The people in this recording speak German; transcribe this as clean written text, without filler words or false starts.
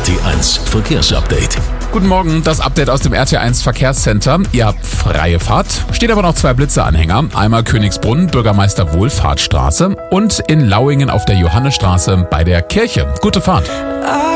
RT1 Verkehrsupdate. Guten Morgen, das Update aus dem RT1 Verkehrscenter. Ihr habt freie Fahrt, steht aber noch 2 Blitzeanhänger. Einmal Königsbrunn, Bürgermeister Wohlfahrtsstraße und in Lauingen auf der Johannesstraße bei der Kirche. Gute Fahrt.